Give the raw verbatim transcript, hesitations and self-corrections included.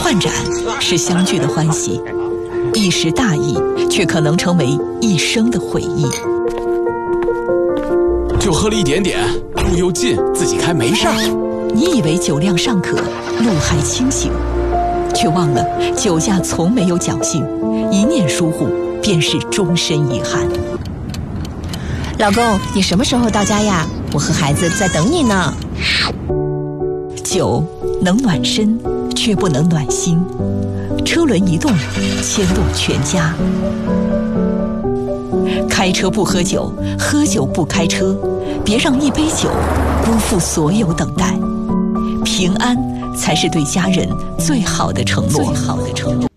换盏是相聚的欢喜，一时大意却可能成为一生的回忆。 就喝了一点点，路又近，自己开没事儿。 你以为酒量尚可，路还清醒，却忘了酒驾从没有侥幸，一念疏忽便是终身遗憾。 老公，你什么时候到家呀？我和孩子在等你呢。 酒能暖身，却不能暖心。车轮一动，牵动全家。开车不喝酒，喝酒不开车，别让一杯酒辜负所有等待。平安才是对家人最好的承诺。最好的承诺。